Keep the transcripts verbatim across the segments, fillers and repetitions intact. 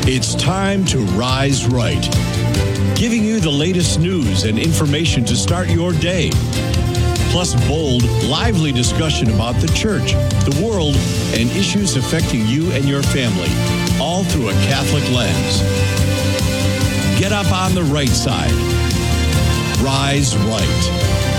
It's time to Rise Right, giving you the latest news and information to start your day. Plus bold, lively discussion about the church, the world, and issues affecting you and your family, all through a Catholic lens. Get up on the right side. Rise Right.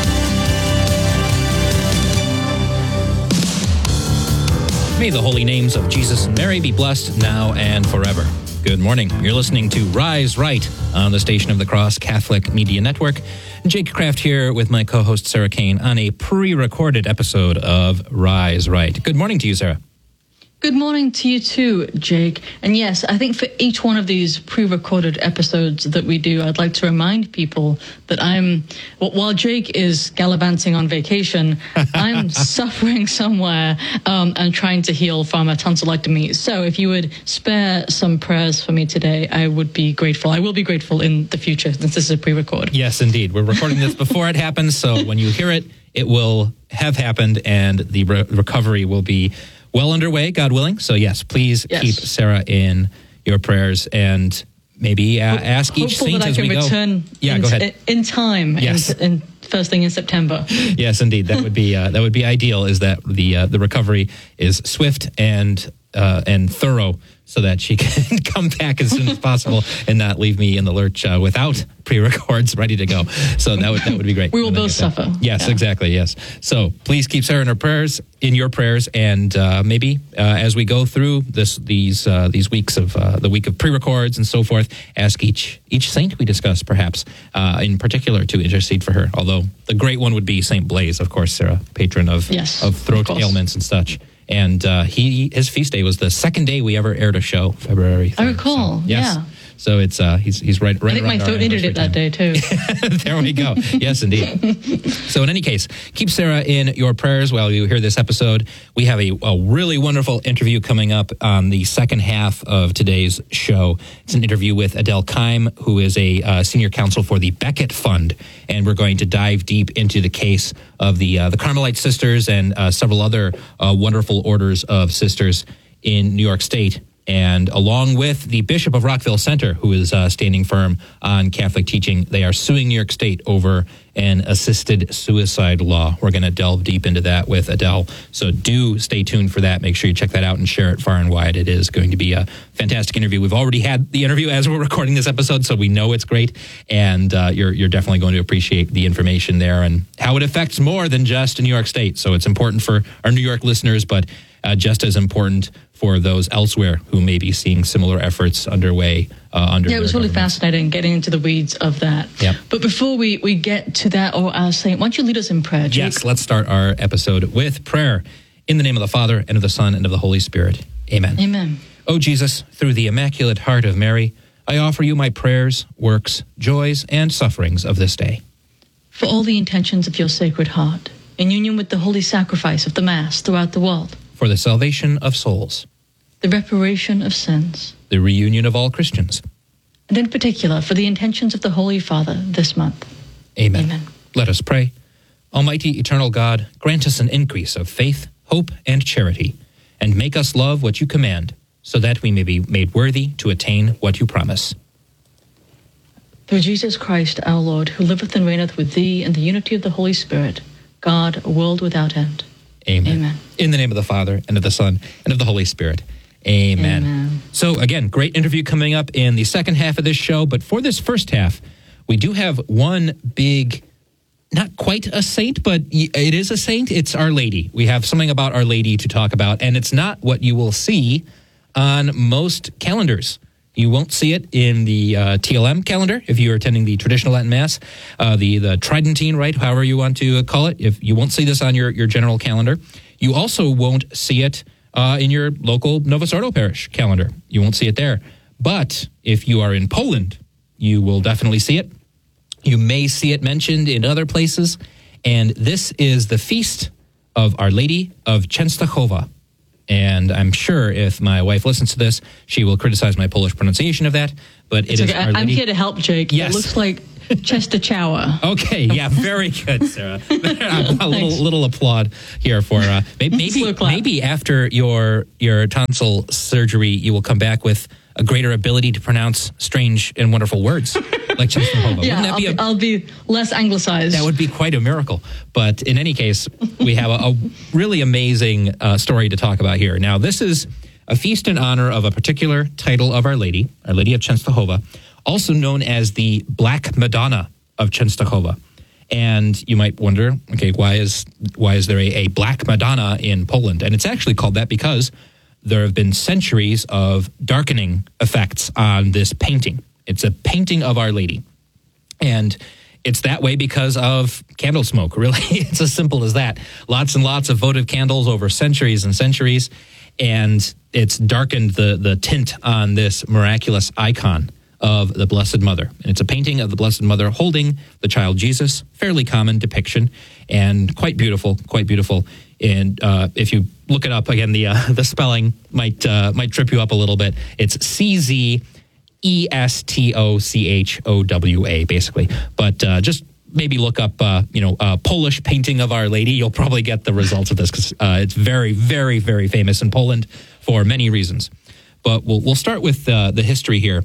May the holy names of Jesus and Mary be blessed now and forever. Good morning. You're listening to Rise Right on the Station of the Cross Catholic Media Network. Jake Kraft here with my co-host Sarah Kane on a pre-recorded episode of Rise Right. Good morning to you, Sarah. Good morning to you too, Jake. And yes, I think for each one of these pre-recorded episodes that we do, I'd like to remind people that I'm, well, while Jake is gallivanting on vacation, I'm suffering somewhere um, and trying to heal from a tonsillectomy. So if you would spare some prayers for me today, I would be grateful. I will be grateful in the future since this is a pre-record. Yes, indeed. We're recording this before it happens, so when you hear it, it will have happened and the re- recovery will be well underway, God willing. So yes, please yes. keep Sarah in your prayers and maybe uh, ask each Hopeful saint that I as can we go. return Yeah, in, go ahead. In time, yes. in, in first thing in September. Yes, indeed. That would be uh, that would be ideal. Is that the uh, the recovery is swift and uh, and thorough, so that she can come back as soon as possible and not leave me in the lurch uh, without pre-records ready to go. So that would that would be great. We will both suffer. Yes, yeah. exactly. Yes. So please keep Sarah in her prayers, in your prayers, and uh, maybe uh, as we go through this these uh, these weeks of uh, the week of pre-records and so forth, ask each each saint we discuss perhaps uh, in particular to intercede for her. Although the great one would be Saint Blaise, of course, Sarah, patron of yes, of throat of ailments and such. And uh, he his feast day was the second day we ever aired a show, February third. I recall, so, yes. yeah. So it's uh, he's he's right right. I think my throat needed it that day too. There we go. Yes, indeed. So in any case, keep Sarah in your prayers while you hear this episode. We have a, a really wonderful interview coming up on the second half of today's show. It's an interview with Adele Keim, who is a uh, senior counsel for the Becket Fund, and we're going to dive deep into the case of the uh, the Carmelite sisters and uh, several other uh, wonderful orders of sisters in New York State. And along with the Bishop of Rockville Center, who is uh, standing firm on Catholic teaching, they are suing New York State over an assisted suicide law. We're going to delve deep into that with Adele. So do stay tuned for that. Make sure you check that out and share it far and wide. It is going to be a fantastic interview. We've already had the interview as we're recording this episode, so we know it's great. And uh, you're you're definitely going to appreciate the information there and how it affects more than just New York State. So it's important for our New York listeners, but uh, just as important for those elsewhere who may be seeing similar efforts underway uh, under Yeah, it was really fascinating getting into the weeds of that. Yep. But before we, we get to that, or our saint, why don't you lead us in prayer, Jake? Yes, let's start our episode with prayer. In the name of the Father, and of the Son, and of the Holy Spirit. Amen. Amen. O Jesus, through the Immaculate Heart of Mary, I offer you my prayers, works, joys, and sufferings of this day. For all the intentions of your Sacred Heart, in union with the holy sacrifice of the Mass throughout the world. For the salvation of souls. The reparation of sins. The reunion of all Christians. And in particular, for the intentions of the Holy Father this month. Amen. Amen. Let us pray. Almighty, eternal God, grant us an increase of faith, hope, and charity, and make us love what you command, so that we may be made worthy to attain what you promise. Through Jesus Christ, our Lord, who liveth and reigneth with thee in the unity of the Holy Spirit, God, a world without end. Amen. Amen. In the name of the Father, and of the Son, and of the Holy Spirit. Amen. Amen. So again, great interview coming up in the second half of this show. But for this first half, we do have one big, not quite a saint, but it is a saint. It's Our Lady. We have something about Our Lady to talk about, and it's not what you will see on most calendars. You won't see it in the uh, T L M calendar if you're attending the traditional Latin Mass, uh, the the Tridentine, right? However you want to call it. If you won't see this on your, your general calendar, you also won't see it uh, in your local Novus Ordo parish calendar. You won't see it there. But if you are in Poland, you will definitely see it. You may see it mentioned in other places. And this is the feast of Our Lady of Częstochowa. And I'm sure if my wife listens to this, she will criticize my Polish pronunciation of that. But it it's is okay. Our I'm Lady. here to help, Jake. Yes. It looks like Częstochowa. Okay, yeah, very good, Sarah. a little little applaud here for uh, maybe maybe, maybe after your your tonsil surgery, you will come back with a greater ability to pronounce strange and wonderful words like Częstochowa. Yeah, that I'll be, a, be, I'll be less anglicized. That would be quite a miracle. But in any case, we have a, a really amazing uh, story to talk about here. Now, this is a feast in honor of a particular title of Our Lady, Our Lady of Częstochowa, also known as the Black Madonna of Częstochowa. And you might wonder, okay, why is why is there a, a Black Madonna in Poland? And it's actually called that because there have been centuries of darkening effects on this painting. It's a painting of Our Lady. And it's that way because of candle smoke, really. It's as simple as that. Lots and lots of votive candles over centuries and centuries. And it's darkened the, the tint on this miraculous icon of the Blessed Mother. And it's a painting of the Blessed Mother holding the child Jesus, fairly common depiction, and quite beautiful, quite beautiful. And uh, if you look it up, again, the uh, the spelling might uh, might trip you up a little bit. It's C Z E S T O C H O W A, basically. But uh, just maybe look up, uh, you know, a Polish painting of Our Lady. You'll probably get the results of this because uh, it's very, very, very famous in Poland for many reasons. But we'll we'll start with uh, the history here.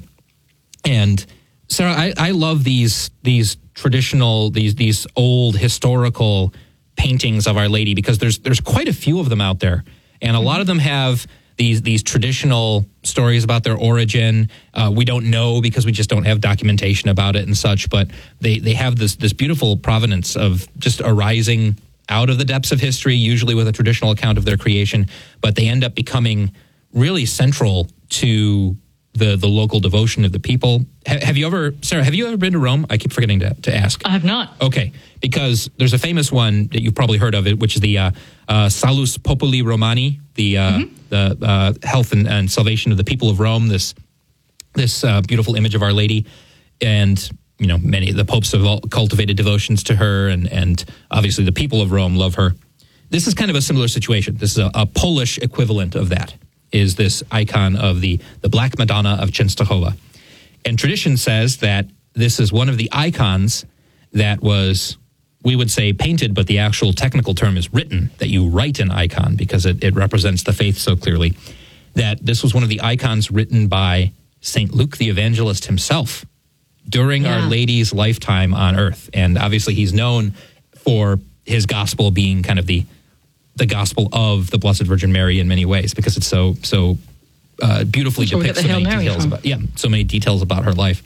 And Sarah, I, I love these these traditional, these these old historical paintings of Our Lady because there's there's quite a few of them out there, and a lot of them have these these traditional stories about their origin. Uh, we don't know because we just don't have documentation about it and such, but they they have this this beautiful provenance of just arising out of the depths of history, usually with a traditional account of their creation, but they end up becoming really central to the the local devotion of the people. Ha- have you ever, Sarah, have you ever been to Rome? I keep forgetting to, to ask. I have not. Okay, because there's a famous one that you've probably heard of, it, which is the uh, uh, Salus Populi Romani, the uh, mm-hmm. the uh, health and, and salvation of the people of Rome. This this uh, beautiful image of Our Lady, and you know many the popes have all cultivated devotions to her, and and obviously the people of Rome love her. This is kind of a similar situation. This is a, a Polish equivalent of that. Is this icon of the, the Black Madonna of Częstochowa. And tradition says that this is one of the icons that was, we would say, painted, but the actual technical term is written, that you write an icon because it, it represents the faith so clearly, that this was one of the icons written by Saint Luke the Evangelist himself during yeah. Our Lady's lifetime on earth. And obviously he's known for his gospel being kind of the the gospel of the Blessed Virgin Mary in many ways because it's so so uh, beautifully depicts so many details about yeah so many details about her life.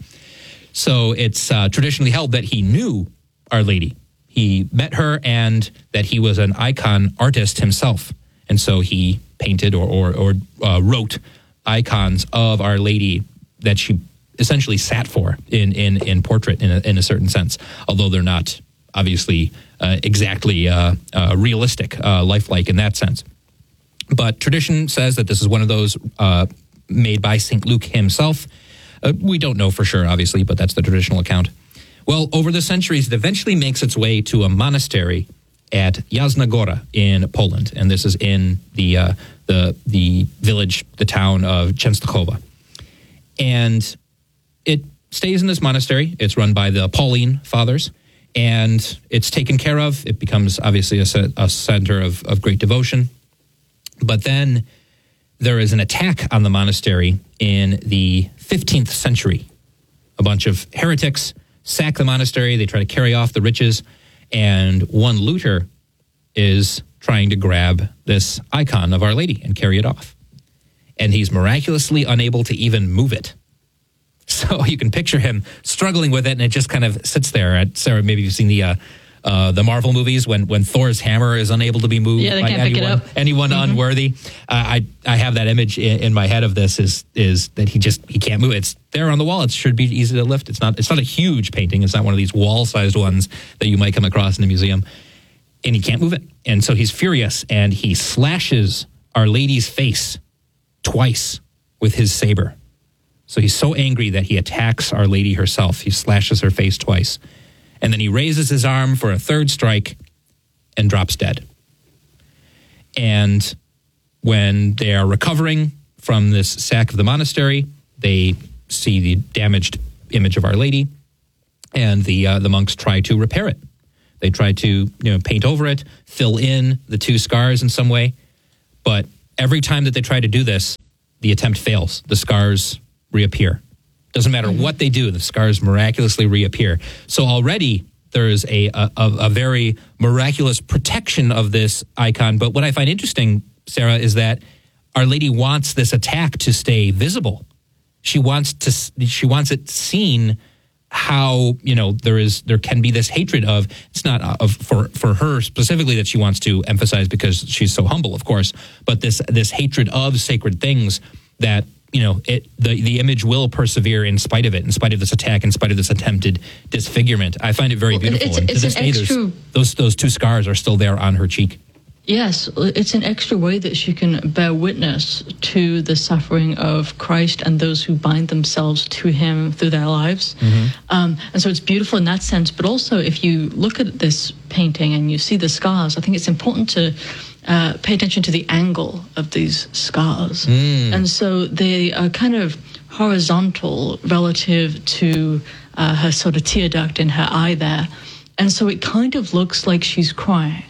So it's uh, traditionally held that he knew Our Lady. He met her and that he was an icon artist himself, and so he painted or or, or uh, wrote icons of Our Lady that she essentially sat for in in in portrait in a, in a certain sense, although they're not obviously uh, exactly uh, uh, realistic, uh, lifelike in that sense. But tradition says that this is one of those uh, made by Saint Luke himself. Uh, we don't know for sure, obviously, but that's the traditional account. Well, over the centuries, it eventually makes its way to a monastery at Jasna Góra in Poland, and this is in the uh, the the village, the town of Częstochowa. And it stays in this monastery. It's run by the Pauline Fathers, and it's taken care of. It becomes obviously a, a center of, of great devotion. But then there is an attack on the monastery in the fifteenth century. A bunch of heretics sack the monastery. They try to carry off the riches. And one looter is trying to grab this icon of Our Lady and carry it off. And he's miraculously unable to even move it. So you can picture him struggling with it, and it just kind of sits there. Sarah, maybe you've seen the uh, uh, the Marvel movies when, when Thor's hammer is unable to be moved yeah, they by can't anyone, pick it up. anyone Mm-hmm. unworthy. Uh, I I have that image in, in my head of this is is that he just he can't move it. It's there on the wall. It should be easy to lift. It's not it's not a huge painting. It's not one of these wall-sized ones that you might come across in a museum. And he can't move it. And so he's furious, and he slashes Our Lady's face twice with his saber. So he's so angry that he attacks Our Lady herself. He slashes her face twice. And then he raises his arm for a third strike and drops dead. And when they are recovering from this sack of the monastery, they see the damaged image of Our Lady. and the uh, the monks try to repair it. They try to you know paint over it, fill in the two scars in some way, but every time that they try to do this, the attempt fails. The scars reappear. Doesn't matter mm-hmm. what they do, the scars miraculously reappear. So already there is a, a a very miraculous protection of this icon. But what I find interesting, Sarah, is that Our Lady wants this attack to stay visible. She wants to. She wants it seen. How you know there is there can be this hatred of it's not of for for her specifically that she wants to emphasize because she's so humble, of course. But this this hatred of sacred things that you know it the the image will persevere in spite of it, in spite of this attack, in spite of this attempted disfigurement. I find it very well, beautiful. It's, and it's to this an day, extra... those those two scars are still there on her cheek. Yes, it's an extra way that she can bear witness to the suffering of Christ and those who bind themselves to him through their lives. Mm-hmm. Um, and so it's beautiful in that sense. But also, if you look at this painting and you see the scars, I think it's important to uh, pay attention to the angle of these scars. Mm. And so they are kind of horizontal relative to uh, her sort of tear duct in her eye there. And so it kind of looks like she's crying.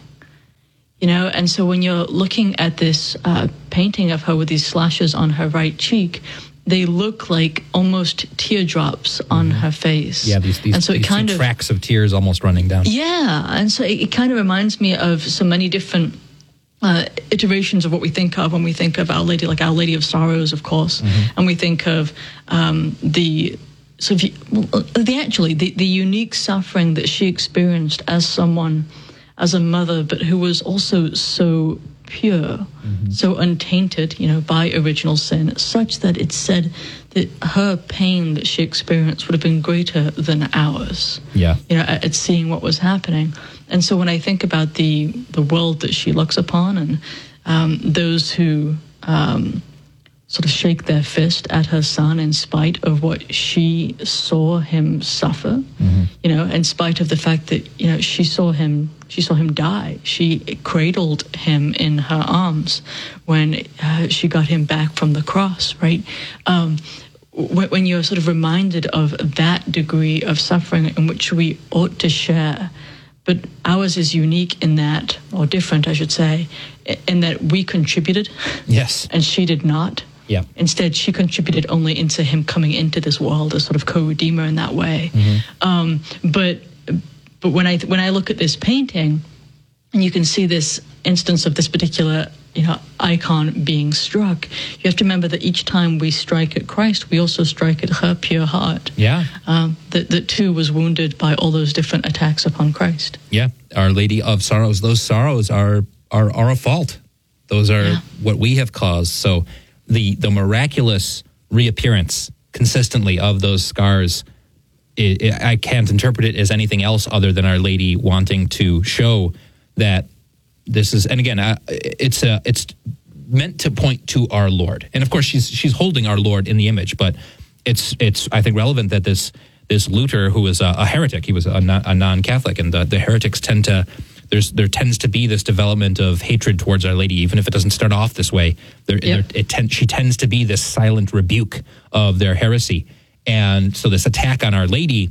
You know, and so when you're looking at this uh, painting of her with these slashes on her right cheek, they look like almost teardrops on mm-hmm. her face. Yeah, these, these, and so it these kind of, tracks of tears almost running down. Yeah, and so it, it kind of reminds me of so many different uh, iterations of what we think of when we think of Our Lady, like Our Lady of Sorrows, of course, mm-hmm. and we think of um, the sort of well, the actually the, the unique suffering that she experienced as someone. As a mother, but who was also so pure, mm-hmm. so untainted, you know, by original sin, such that it's said that her pain that she experienced would have been greater than ours. Yeah, you know, at, at seeing what was happening. And so when I think about the the world that she looks upon, and um, those who um, sort of shake their fist at her son in spite of what she saw him suffer, mm-hmm. you know, in spite of the fact that, you know, she saw him, she saw him die. She cradled him in her arms when uh, she got him back from the cross, right? Um, when, when you're sort of reminded of that degree of suffering in which we ought to share, but ours is unique in that, or different, I should say, in that we contributed. Yes. And she did not. Yeah. Instead, she contributed only into him coming into this world as sort of co-redeemer in that way. Mm-hmm. Um, but but when I when I look at this painting, and you can see this instance of this particular you know icon being struck, you have to remember that each time we strike at Christ, we also strike at her pure heart. Yeah. Um, that that too was wounded by all those different attacks upon Christ. Yeah. Our Lady of Sorrows. Those sorrows are are, are a fault. Those are yeah. what we have caused. So. The the miraculous reappearance consistently of those scars, it, it, I can't interpret it as anything else other than Our Lady wanting to show that this is, and again, uh, it's a, it's meant to point to our Lord, and of course she's she's holding our Lord in the image, but it's it's I think relevant that this this Luther, who was a, a heretic, he was a, non, a non-Catholic, and the, the heretics tend to. There's, there tends to be this development of hatred towards Our Lady, even if it doesn't start off this way. There, yep. there, it ten, she tends to be this silent rebuke of their heresy. And so this attack on Our Lady,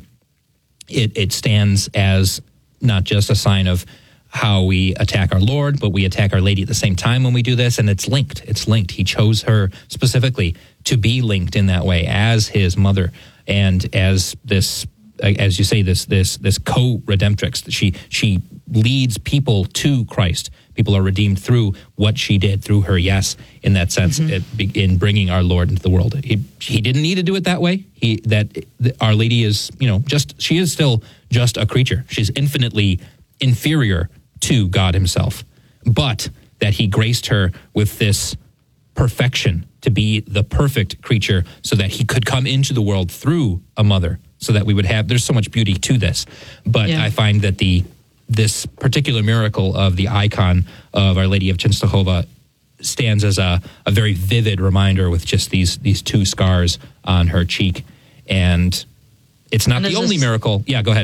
it, it stands as not just a sign of how we attack our Lord, but we attack Our Lady at the same time when we do this, and it's linked. It's linked. He chose her specifically to be linked in that way as his mother and as this, as you say, this this this co-redemptrix. She she leads people to Christ. People are redeemed through what she did, through her yes, in that sense, mm-hmm. it, in bringing our Lord into the world. He, he didn't need to do it that way. He that Our Lady is, you know, just she is still just a creature. She's infinitely inferior to God himself, but that he graced her with this perfection to be the perfect creature so that he could come into the world through a mother, so that we would have, there's so much beauty to this. But yeah. I find that the this particular miracle of the icon of Our Lady of Częstochowa stands as a, a very vivid reminder with just these these two scars on her cheek. And it's not and the only this, miracle. Yeah, go ahead.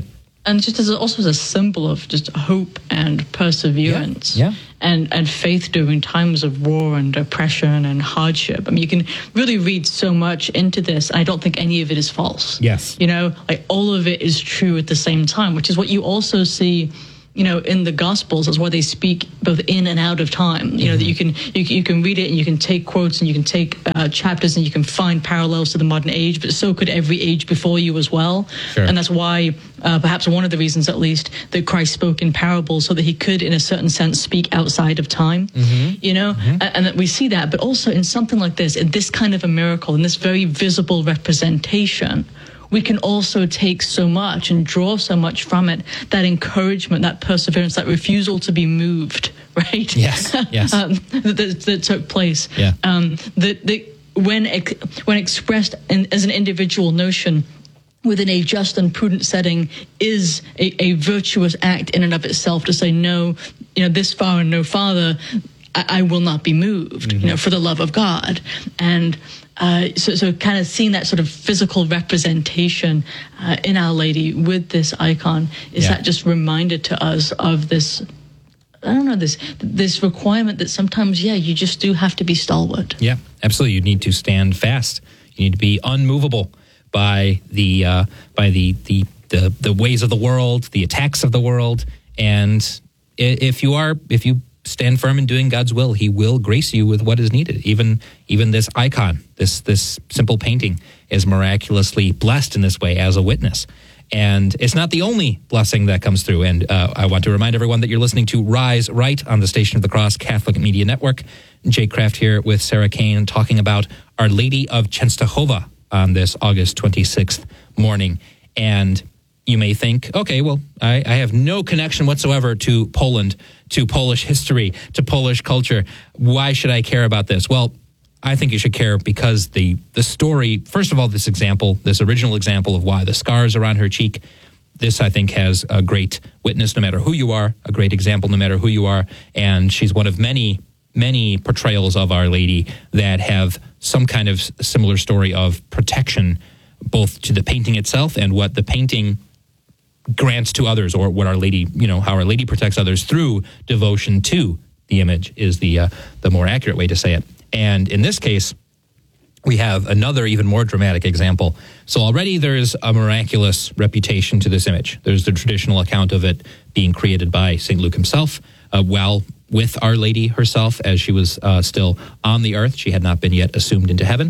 and just as a, also as a symbol of just hope and perseverance, yeah, yeah. and and faith during times of war and oppression and hardship. I mean, you can really read so much into this. I don't think any of it is false. Yes, you know, like all of it is true at the same time, which is what you also see, you know, in the Gospels, is why they speak both in and out of time. You know, mm-hmm. that you can you, you can read it and you can take quotes and you can take uh, chapters and you can find parallels to the modern age, but so could every age before you as well. Sure. And that's why, uh, perhaps one of the reasons, at least, that Christ spoke in parables, so that he could, in a certain sense, speak outside of time. Mm-hmm. You know, mm-hmm. and, and that we see that, but also in something like this, in this kind of a miracle, in this very visible representation, we can also take so much and draw so much from it, that encouragement, that perseverance, that refusal to be moved, right? Yes, yes. um, that, that took place. Yeah. Um, that, that when, ex- when expressed in, as an individual notion within a just and prudent setting, is a, a virtuous act in and of itself, to say, no, you know, this far and no farther, I, I will not be moved, mm-hmm. you know, for the love of God. And Uh, so, so kind of seeing that sort of physical representation uh, in Our Lady with this icon, is yeah. that just reminded to us of this, I don't know, this this requirement that sometimes, yeah, you just do have to be stalwart. Yeah, absolutely. You need to stand fast. You need to be unmovable by the uh, by the, the the the ways of the world, the attacks of the world, and if you are, if you stand firm in doing God's will, he will grace you with what is needed. Even even this icon, this this simple painting, is miraculously blessed in this way as a witness. And it's not the only blessing that comes through. And uh, I want to remind everyone that you're listening to Rise Right on the Station of the Cross Catholic Media Network. Jake Kraft here with Sarah Kane, talking about Our Lady of Częstochowa on this August twenty-sixth morning. And you may think, okay, well, I, I have no connection whatsoever to Poland, to Polish history, to Polish culture. Why should I care about this? Well, I think you should care because the the story, first of all, this example, this original example of why the scars are on her cheek, this, I think, has a great witness no matter who you are, a great example no matter who you are. And she's one of many, many portrayals of Our Lady that have some kind of similar story of protection, both to the painting itself and what the painting grants to others, or what Our Lady, you know, how Our Lady protects others through devotion to the image is the uh, the more accurate way to say it. And in this case, we have another even more dramatic example. So already there's a miraculous reputation to this image. There's the traditional account of it being created by Saint Luke himself, uh, while with Our Lady herself, as she was uh, still on the earth. She had not been yet assumed into heaven.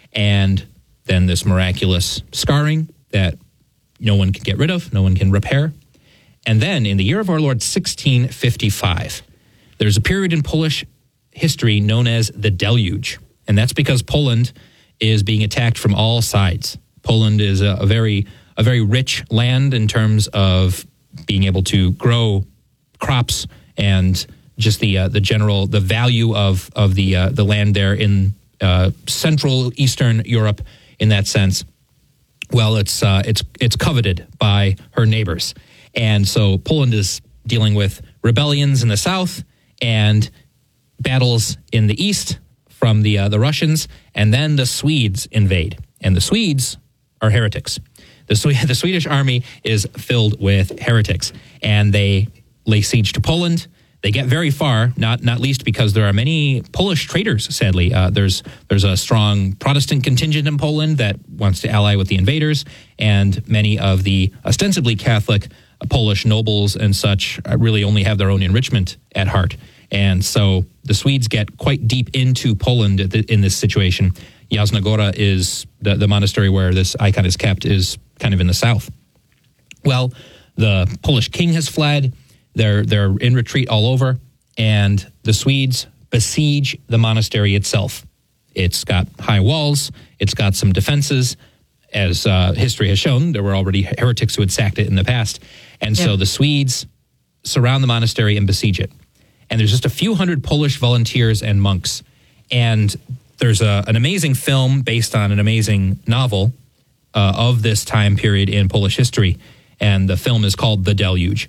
And then this miraculous scarring that no one can get rid of, no one can repair. And then in the year of our Lord, sixteen fifty-five, there's a period in Polish history known as the Deluge. And that's because Poland is being attacked from all sides. Poland is a, a very a very rich land in terms of being able to grow crops and just the uh, the general the value of of the uh, the land there in uh, Central Eastern Europe in that sense. Well, it's uh, it's it's coveted by her neighbors, and so Poland is dealing with rebellions in the south and battles in the east from the uh, the Russians, and then the Swedes invade, and the Swedes are heretics. The the Swedish army is filled with heretics, and they lay siege to Poland. They get very far, not not least because there are many Polish traitors, sadly. Uh, there's there's a strong Protestant contingent in Poland that wants to ally with the invaders, and many of the ostensibly Catholic uh, Polish nobles and such uh, really only have their own enrichment at heart. And so the Swedes get quite deep into Poland in this situation. Jasna Góra is the, the monastery where this icon is kept, is kind of in the south. Well, the Polish king has fled. They're they're in retreat all over, and the Swedes besiege the monastery itself. It's got high walls. It's got some defenses. As uh, history has shown, there were already heretics who had sacked it in the past. And yeah. so the Swedes surround the monastery and besiege it. And there's just a few hundred Polish volunteers and monks. And there's a, an amazing film based on an amazing novel uh, of this time period in Polish history. And the film is called The Deluge.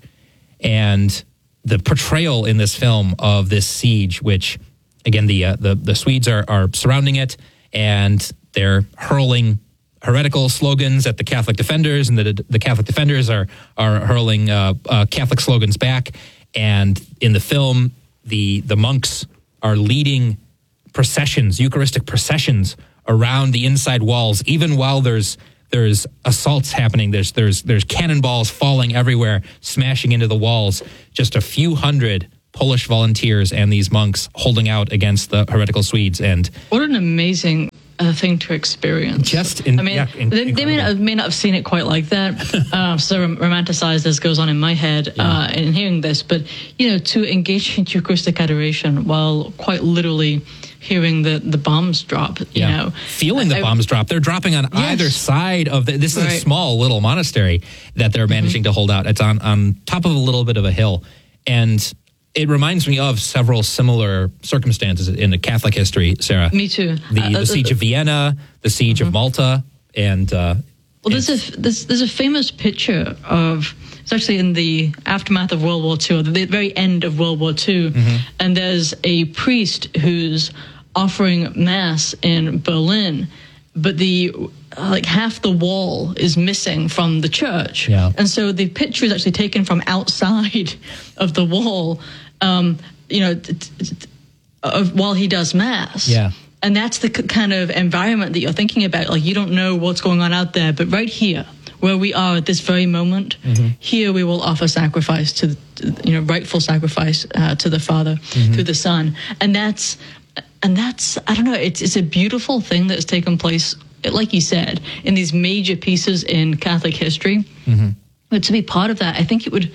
And the portrayal in this film of this siege, which, again, the uh, the, the Swedes are, are surrounding it, and they're hurling heretical slogans at the Catholic defenders, and the the Catholic defenders are are hurling uh, uh, Catholic slogans back. And in the film, the the monks are leading processions, Eucharistic processions, around the inside walls, even while there's there's assaults happening. There's there's there's cannonballs falling everywhere, smashing into the walls. Just a few hundred Polish volunteers and these monks holding out against the heretical Swedes. And what an amazing uh, thing to experience. Just in, I mean, yeah, in, they, they may not, may not have seen it quite like that. uh, so romanticized as goes on in my head yeah. uh, in hearing this, but you know, to engage in Eucharistic adoration while quite literally hearing the, the bombs drop, you yeah. know. Feeling the I, bombs drop. They're dropping on yes. either side of the, this is right. a small little monastery that they're managing mm-hmm. to hold out. It's on, on top of a little bit of a hill. And it reminds me of several similar circumstances in the Catholic history, Sarah. Me too. The, uh, the siege uh, of Vienna, the siege mm-hmm. of Malta, and... Uh, well, there's a, there's, there's a famous picture of... It's actually in the aftermath of World War Two, or the very end of World War Two, mm-hmm. and there's a priest who's offering Mass in Berlin, but the uh, like half the wall is missing from the church. Yeah. And so the picture is actually taken from outside of the wall, um, you know, t- t- t- of, while he does Mass. Yeah. And that's the c- kind of environment that you're thinking about. Like, you don't know what's going on out there, but right here, where we are at this very moment, mm-hmm. here we will offer sacrifice to, you know, rightful sacrifice uh, to the Father mm-hmm. through the Son. And that's, and that's, I don't know, it's it's a beautiful thing that's taken place, like you said, in these major pieces in Catholic history. Mm-hmm. But to be part of that, I think it would,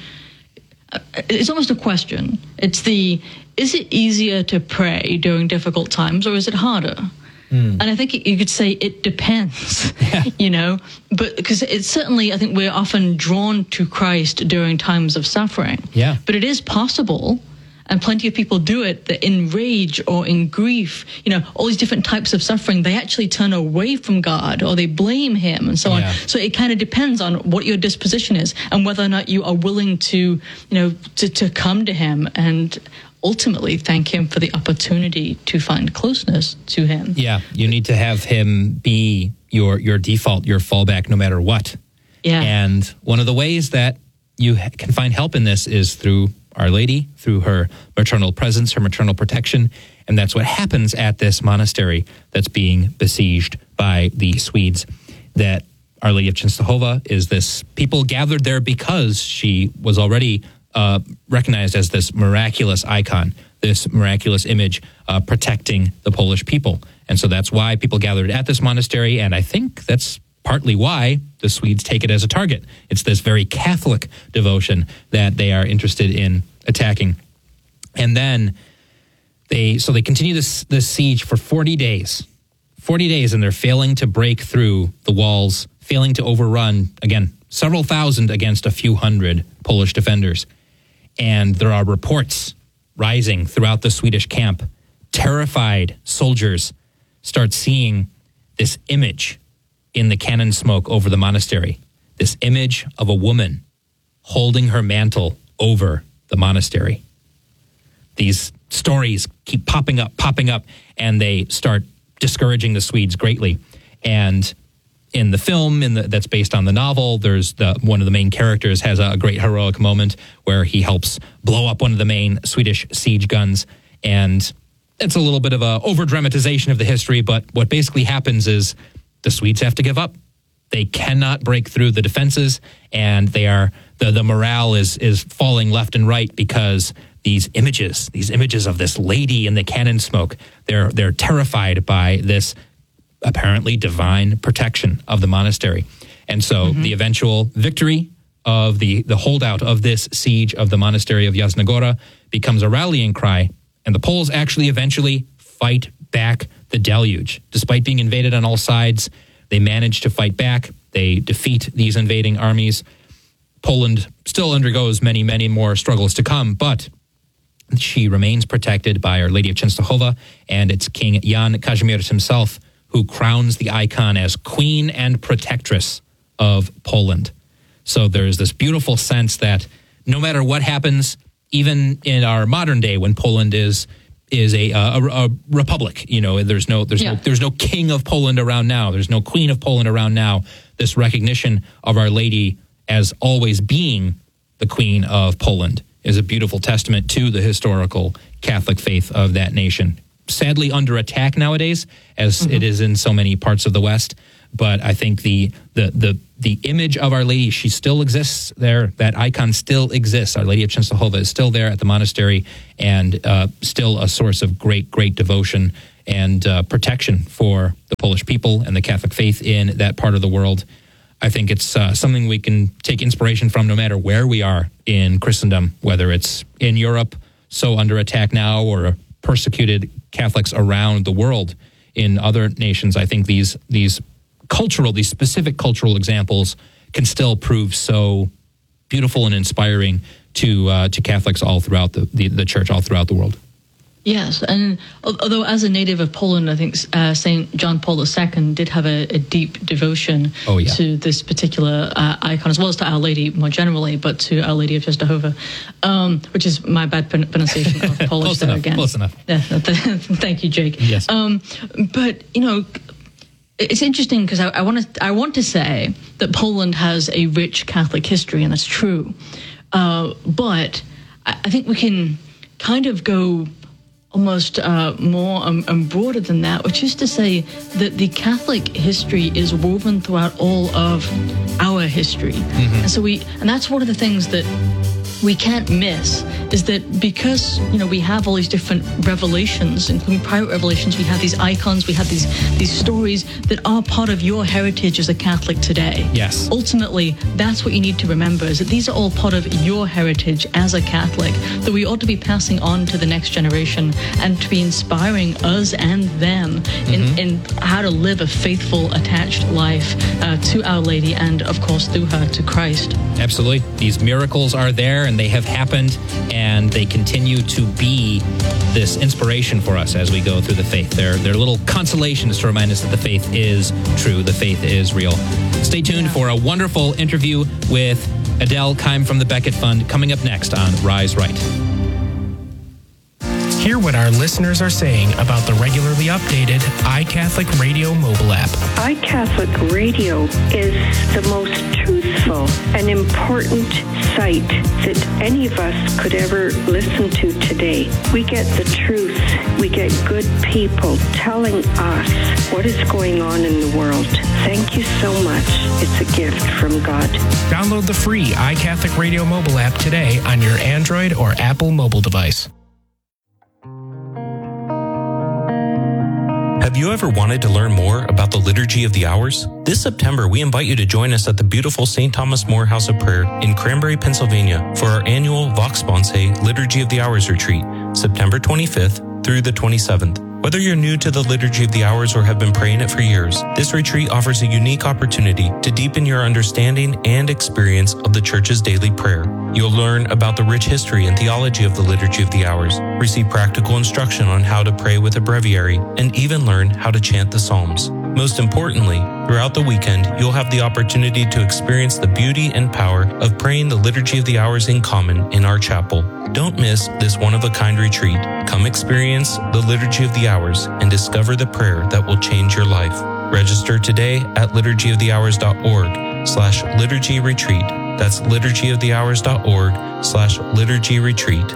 it's almost a question. It's the, is it easier to pray during difficult times, or is it harder? Mm. And I think you could say it depends, yeah. you know, but because it's certainly, I think we're often drawn to Christ during times of suffering. Yeah. But it is possible, and plenty of people do it, that in rage or in grief, you know, all these different types of suffering, they actually turn away from God, or they blame him and so yeah. on. So it kind of depends on what your disposition is and whether or not you are willing to, you know, to, to come to him and ultimately thank him for the opportunity to find closeness to him. Yeah, you need to have him be your your default, your fallback, no matter what. Yeah. And one of the ways that you can find help in this is through Our Lady, through her maternal presence, her maternal protection. And that's what happens at this monastery that's being besieged by the Swedes. That Our Lady of Częstochowa is this people gathered there because she was already Uh, recognized as this miraculous icon, this miraculous image uh, protecting the Polish people. And so that's why people gathered at this monastery, and I think that's partly why the Swedes take it as a target. It's this very Catholic devotion that they are interested in attacking. And then they, so they continue this, this siege for forty days. forty days, and they're failing to break through the walls, failing to overrun, again, several thousand against a few hundred Polish defenders. And there are reports rising throughout the Swedish camp. Terrified soldiers start seeing this image in the cannon smoke over the monastery. This image of a woman holding her mantle over the monastery. These stories keep popping up, popping up, and they start discouraging the Swedes greatly. And in the film, in the, that's based on the novel, there's the one of the main characters has a great heroic moment where he helps blow up one of the main Swedish siege guns. And it's a little bit of a over-dramatization of the history, but what basically happens is the Swedes have to give up. They cannot break through the defenses, and they are the, the morale is is falling left and right because these images, these images of this lady in the cannon smoke, they're they're terrified by this apparently divine protection of the monastery. And so mm-hmm. the eventual victory of the, the holdout of this siege of the monastery of Jasna Góra becomes a rallying cry, and the Poles actually eventually fight back the deluge. Despite being invaded on all sides, they manage to fight back. They defeat these invading armies. Poland still undergoes many, many more struggles to come, but she remains protected by Our Lady of Częstochowa, and it's King Jan Kazimierz himself who crowns the icon as Queen and Protectress of Poland. So there's this beautiful sense that no matter what happens, even in our modern day when Poland is is a, a, a republic. You know, there's no there's Yeah. no there's no king of Poland around now. There's no queen of Poland around now. This recognition of Our Lady as always being the Queen of Poland is a beautiful testament to the historical Catholic faith of that nation. Sadly, under attack nowadays, as mm-hmm. it is in so many parts of the West. But I think the the the the image of Our Lady, she still exists there. That icon still exists. Our Lady of Częstochowa is still there at the monastery, and uh, still a source of great, great devotion and uh, protection for the Polish people and the Catholic faith in that part of the world. I think it's uh, something we can take inspiration from no matter where we are in Christendom, whether it's in Europe, so under attack now, or persecuted Catholics around the world in other nations. I think these these cultural, these specific cultural examples can still prove so beautiful and inspiring to uh, to Catholics all throughout the, the, the church, all throughout the world. Yes, and although as a native of Poland, I think uh, Saint John Paul the Second did have a, a deep devotion oh, yeah. to this particular uh, icon, as well as to Our Lady more generally, but to Our Lady of Częstochowa, um, which is my bad pronunciation of Polish close there enough, again. Close enough. Yeah, thank you, Jake. Yes. Um, but, you know, it's interesting because I, I want to I want to say that Poland has a rich Catholic history, and that's true. Uh, but I, I think we can kind of go almost uh, more um, and broader than that, which is to say that the Catholic history is woven throughout all of our history. Mm-hmm. And so we, and that's one of the things that we can't miss, is that because, you know, we have all these different revelations, including private revelations, we have these icons, we have these these stories that are part of your heritage as a Catholic today. Yes. Ultimately, that's what you need to remember, is that these are all part of your heritage as a Catholic, that we ought to be passing on to the next generation and to be inspiring us and them mm-hmm. in, in how to live a faithful, attached life uh, to Our Lady and, of course, through her to Christ. Absolutely. These miracles are there, and they have happened, and they continue to be this inspiration for us as we go through the faith. They're, they're little consolations to remind us that the faith is true, the faith is real. Stay tuned yeah. for a wonderful interview with Adele Keim from the Becket Fund coming up next on Rise Right. Hear what our listeners are saying about the regularly updated iCatholic Radio mobile app. iCatholic Radio is the most truthful and important site that any of us could ever listen to today. We get the truth. We get good people telling us what is going on in the world. Thank you so much. It's a gift from God. Download the free iCatholic Radio mobile app today on your Android or Apple mobile device. Have you ever wanted to learn more about the Liturgy of the Hours? This September, we invite you to join us at the beautiful Saint Thomas More House of Prayer in Cranberry, Pennsylvania for our annual Vox Sponsae Liturgy of the Hours retreat, September twenty-fifth through the twenty-seventh. Whether you're new to the Liturgy of the Hours or have been praying it for years, this retreat offers a unique opportunity to deepen your understanding and experience of the Church's daily prayer. You'll learn about the rich history and theology of the Liturgy of the Hours, receive practical instruction on how to pray with a breviary, and even learn how to chant the Psalms. Most importantly, throughout the weekend, you'll have the opportunity to experience the beauty and power of praying the Liturgy of the Hours in common in our chapel. Don't miss this one-of-a-kind retreat. Come experience the Liturgy of the Hours and discover the prayer that will change your life. Register today at liturgy of the hours dot org slash liturgy retreat. That's liturgy of the hours dot org slash liturgy retreat.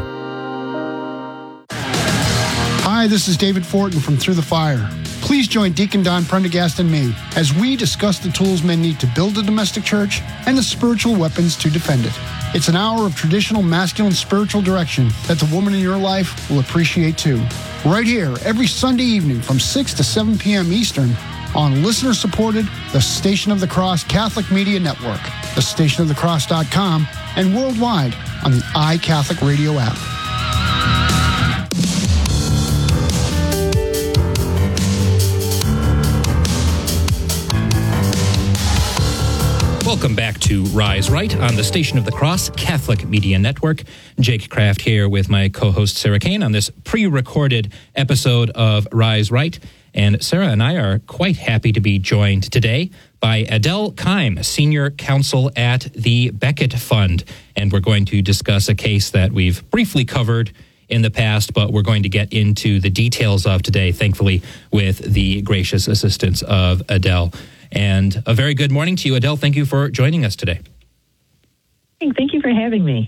Hi, this is David Fortin from Through the Fire. Please join Deacon Don Prendergast and me as we discuss the tools men need to build a domestic church and the spiritual weapons to defend it. It's an hour of traditional masculine spiritual direction that the woman in your life will appreciate too. Right here, every Sunday evening from six to seven p.m. Eastern on listener-supported The Station of the Cross Catholic Media Network, the station of the cross dot com, and worldwide on the iCatholic Radio app. Welcome back to Rise Right on the Station of the Cross Catholic Media Network. Jake Kraft here with my co-host Sarah Kane on this pre-recorded episode of Rise Right. And Sarah and I are quite happy to be joined today by Adele Keim, Senior Counsel at the Becket Fund. And we're going to discuss a case that we've briefly covered in the past, but we're going to get into the details of today, thankfully, with the gracious assistance of Adele. And a very good morning to you, Adele. Thank you for joining us today. Thank you for having me.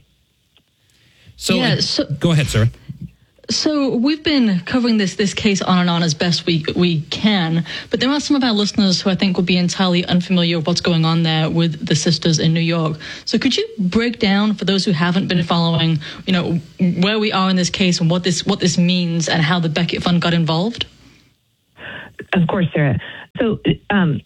So, yeah, so go ahead, Sarah. So we've been covering this this case on and on as best we we can, but there are some of our listeners who I think will be entirely unfamiliar with what's going on there with the sisters in New York. So could you break down, for those who haven't been following, you know, where we are in this case and what this what this means and how the Becket Fund got involved? Of course, Sarah. So, um,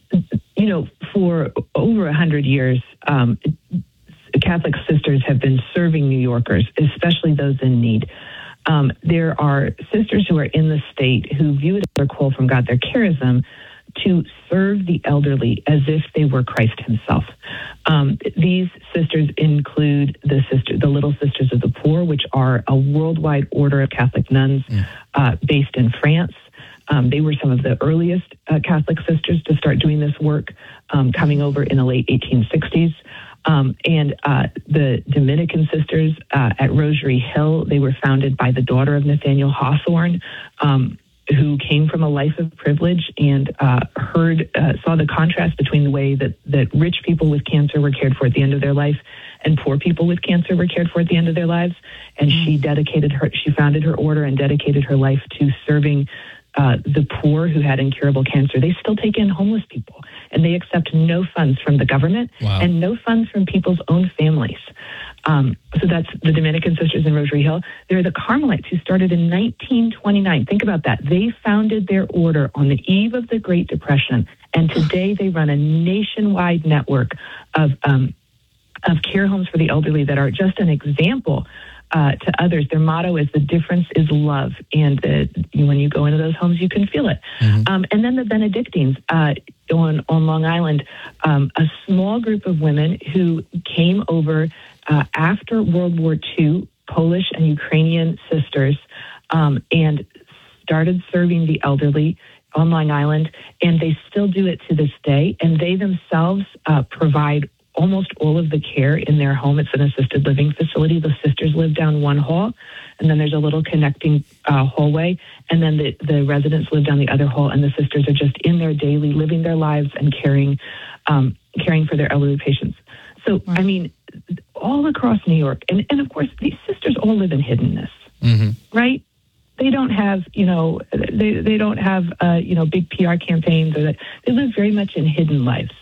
you know, for over a hundred years, um, Catholic sisters have been serving New Yorkers, especially those in need. Um, there are sisters who are in the state who view it as their call from God, their charism, to serve the elderly as if they were Christ himself. Um, these sisters include the sister, the Little Sisters of the Poor, which are a worldwide order of Catholic nuns mm. uh, based in France. Um, they were some of the earliest uh, Catholic sisters to start doing this work, um, coming over in the late eighteen sixties. Um, and uh, the Dominican Sisters uh, at Rosary Hill, they were founded by the daughter of Nathaniel Hawthorne, um, who came from a life of privilege and uh, heard, uh, saw the contrast between the way that, that rich people with cancer were cared for at the end of their life and poor people with cancer were cared for at the end of their lives. And she dedicated her, she founded her order and dedicated her life to serving uh, the poor who had incurable cancer. They still take in homeless people, and they accept no funds from the government wow. and no funds from people's own families. Um, so that's the Dominican Sisters in Rosary Hill. They're the Carmelites who started in nineteen twenty-nine. Think about that. They founded their order on the eve of the Great Depression, and today they run a nationwide network of um, of care homes for the elderly that are just an example Uh, to others. Their motto is the difference is love. And the, when you go into those homes, you can feel it. Mm-hmm. Um, and then the Benedictines uh, on, on Long Island, um, a small group of women who came over uh, after World War Two, Polish and Ukrainian sisters, um, and started serving the elderly on Long Island. And they still do it to this day. And they themselves uh, provide almost all of the care in their home. It's an assisted living facility. The sisters live down one hall, and then there's a little connecting uh, hallway, and then the, the residents live down the other hall, and the sisters are just in there daily, living their lives and caring, um, caring for their elderly patients. So, right. I mean, all across New York, and, and of course, these sisters all live in hiddenness, mm-hmm. right? They don't have, you know, they, they don't have, uh, you know, big P R campaigns, or that. They live very much in hidden lives.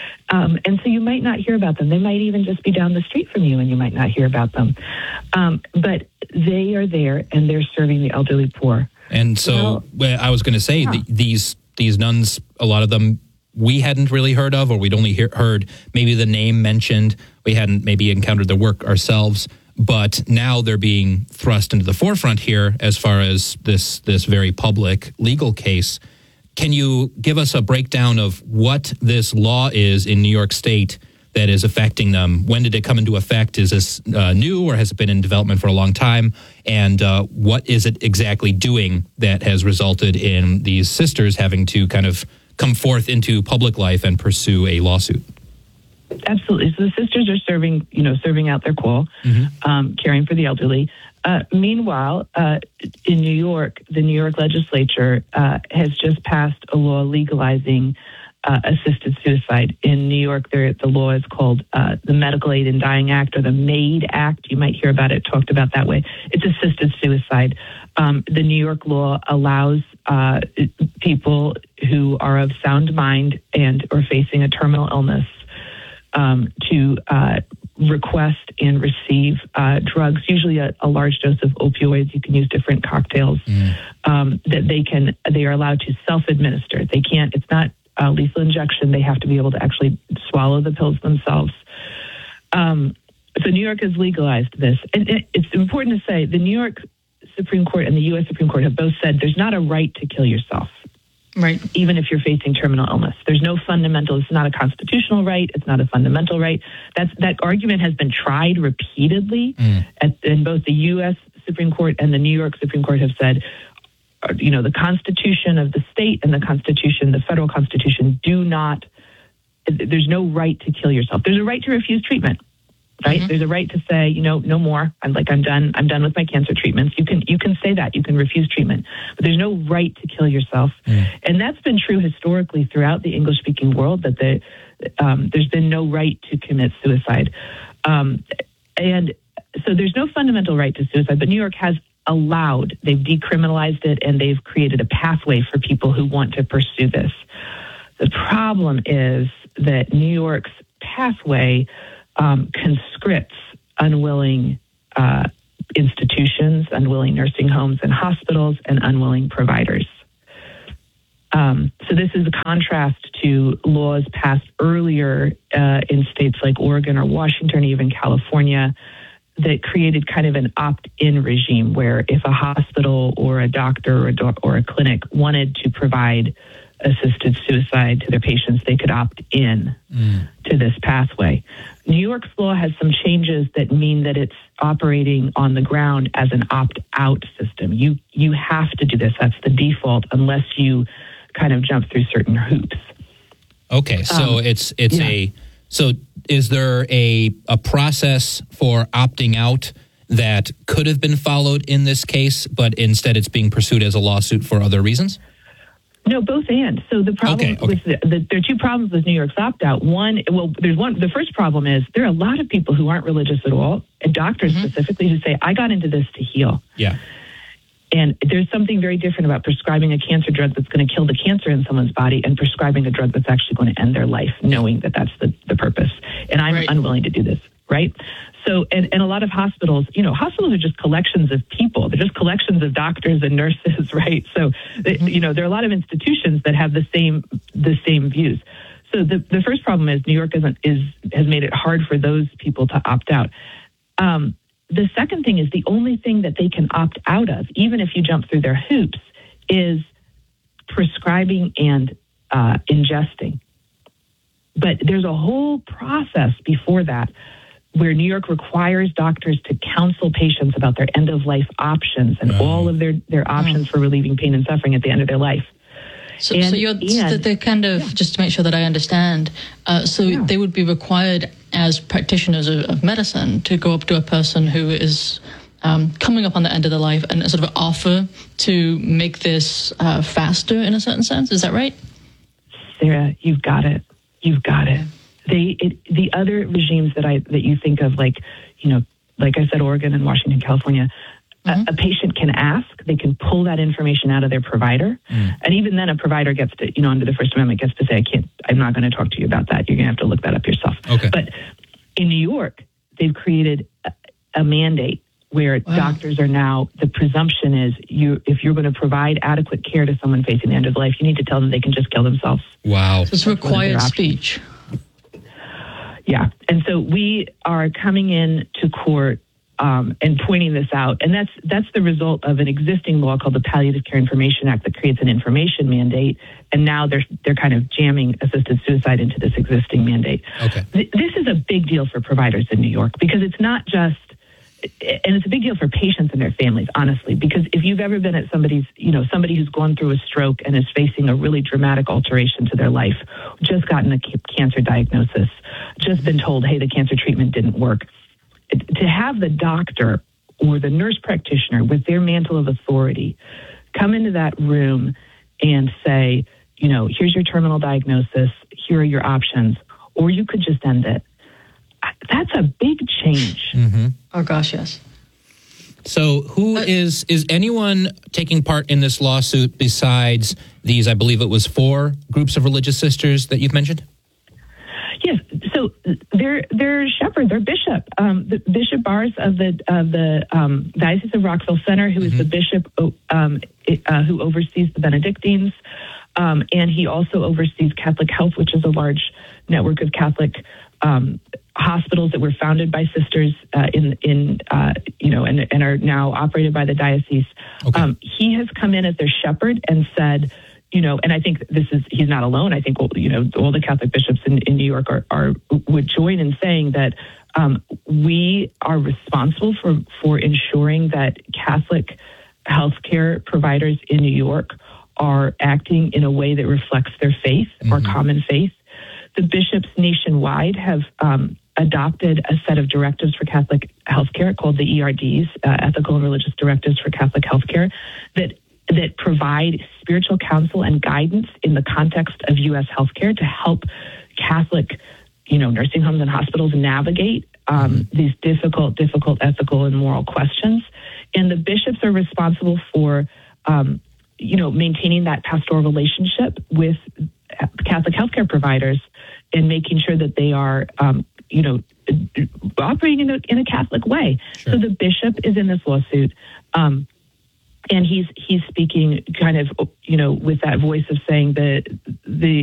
Um, and so you might not hear about them. They might even just be down the street from you, and you might not hear about them. Um, but they are there, and they're serving the elderly poor. And so well, I was going to say, yeah. the, these these nuns, a lot of them we hadn't really heard of, or we'd only hear, heard maybe the name mentioned. We hadn't maybe encountered the work ourselves. But now they're being thrust into the forefront here as far as this this very public legal case. Can you give us a breakdown of what this law is in New York State that is affecting them? When did it come into effect? Is this uh, new, or has it been in development for a long time? And uh, what is it exactly doing that has resulted in these sisters having to kind of come forth into public life and pursue a lawsuit? Absolutely. So the sisters are serving, you know, serving out their call, mm-hmm. um, caring for the elderly. Uh, meanwhile, uh, in New York, the New York legislature uh, has just passed a law legalizing uh, assisted suicide. In New York, there, the law is called uh, the Medical Aid in Dying Act, or the MAID Act. You might hear about it talked about that way. It's assisted suicide. Um, the New York law allows uh, people who are of sound mind and are facing a terminal illness um, to uh, request and receive uh, drugs, usually a, a large dose of opioids. You can use different cocktails mm. um, that they can. They are allowed to self-administer. They can't. It's not a lethal injection. They have to be able to actually swallow the pills themselves. Um, so New York has legalized this, and it, it's important to say the New York Supreme Court and the U S Supreme Court have both said there's not a right to kill yourself. Right. Even if you're facing terminal illness, there's no fundamental. It's not a constitutional right. It's not a fundamental right. That's that argument has been tried repeatedly, mm. at, and both the U S Supreme Court and the New York Supreme Court have said, uh, you know, the Constitution of the state and the Constitution, the federal Constitution, do not. There's no right to kill yourself. There's a right to refuse treatment. right? Mhm. There's a right to say, you know, no more. I'm like, I'm done. I'm done with my cancer treatments. You can, you can say that. You can refuse treatment, but there's no right to kill yourself. Mm. And that's been true historically throughout the English speaking world, that the, um, there's been no right to commit suicide. Um, and so there's no fundamental right to suicide, but New York has allowed, they've decriminalized it, and they've created a pathway for people who want to pursue this. The problem is that New York's pathway um, conscripts unwilling uh, institutions, unwilling nursing homes and hospitals, and unwilling providers. Um, so this is a contrast to laws passed earlier uh, in states like Oregon or Washington, even California, that created kind of an opt-in regime where if a hospital or a doctor or a, doc- or a clinic wanted to provide assisted suicide to their patients, they could opt in Mm. to this pathway. New York's law has some changes that mean that it's operating on the ground as an opt-out system. You you have to do this. That's the default unless you kind of jump through certain hoops. Okay, so Um, it's it's yeah. a so is there a a process for opting out that could have been followed in this case, but instead it's being pursued as a lawsuit for other reasons? No, both and. So the problem Okay, okay. with the, the, there are two problems with New York's opt-out. One, well, there's one. The first problem is there are a lot of people who aren't religious at all, and doctors Mm-hmm. specifically, who say, "I got into this to heal." Yeah. And there's something very different about prescribing a cancer drug that's going to kill the cancer in someone's body and prescribing a drug that's actually going to end their life, knowing that that's the, the purpose. And I'm Right. unwilling to do this, right? So, and, and a lot of hospitals, you know, hospitals are just collections of people. They're just collections of doctors and nurses, right? So, they, you know, there are a lot of institutions that have the same the same views. So the, the first problem is New York isn't, is has made it hard for those people to opt out. Um, The second thing is the only thing that they can opt out of, even if you jump through their hoops, is prescribing and uh, ingesting. But there's a whole process before that where New York requires doctors to counsel patients about their end-of-life options and Oh. all of their, their options for relieving pain and suffering at the end of their life. So, And- so you're and- so they're kind of, just to make sure that I understand, uh, so Yeah. they would be required as practitioners of, of medicine to go up to a person who is um, coming up on the end of their life and sort of offer to make this uh, faster in a certain sense. Is that right? Sarah, you've got it. You've got it. They, it, the other regimes that I that you think of, like, you know, like I said, Oregon and Washington, California, Mm-hmm. a, a patient can ask. They can pull that information out of their provider, and even then, a provider gets to, you know, under the First Amendment, gets to say, "I can't. I'm not going to talk to you about that. You're going to have to look that up yourself." Okay. But in New York, they've created a, a mandate where Wow. doctors are now, the presumption is you if you're going to provide adequate care to someone facing the end of life, you need to tell them they can just kill themselves. Wow. So it's one of their required options. speech. Yeah. And so we are coming in to court um, and pointing this out. And that's that's the result of an existing law called the Palliative Care Information Act that creates an information mandate. And now they're they're kind of jamming assisted suicide into this existing mandate. Okay. Th- This is a big deal for providers in New York because it's not just, and it's a big deal for patients and their families, honestly, because if you've ever been at somebody's, you know, somebody who's gone through a stroke and is facing a really dramatic alteration to their life, just gotten a ca- cancer diagnosis, just been told, hey, the cancer treatment didn't work, to have the doctor or the nurse practitioner with their mantle of authority come into that room and say, you know, here's your terminal diagnosis, here are your options, or you could just end it. That's a big change. Mm-hmm. Oh, gosh, yes. So, who is is anyone taking part in this lawsuit besides these? I believe it was four groups of religious sisters that you've mentioned. Yes, so they're they're shepherd, they're bishop, um, the Bishop Bars of the of the um, Diocese of Rockville Center, who is Mm-hmm. the bishop um, uh, who oversees the Benedictines, um, and he also oversees Catholic Health, which is a large network of Catholic um, hospitals that were founded by sisters uh, in in uh, you know and and are now operated by the diocese. Okay. Um, he has come in as their shepherd and said, you know, and I think this is, he's not alone. I think, you know, all the Catholic bishops in, in New York are, are would join in saying that um, we are responsible for, for ensuring that Catholic healthcare providers in New York are acting in a way that reflects their faith or common faith. The bishops nationwide have um, adopted a set of directives for Catholic healthcare called the E R Ds, uh, Ethical and Religious Directives for Catholic Healthcare, that that provide spiritual counsel and guidance in the context of U S healthcare to help Catholic, you know, nursing homes and hospitals navigate um, these difficult, difficult ethical and moral questions. And the bishops are responsible for, um, you know, maintaining that pastoral relationship with Catholic healthcare providers and making sure that they are, um, you know, operating in a, in a Catholic way. Sure. So the bishop is in this lawsuit. Um, And he's he's speaking kind of, you know, with that voice of saying that the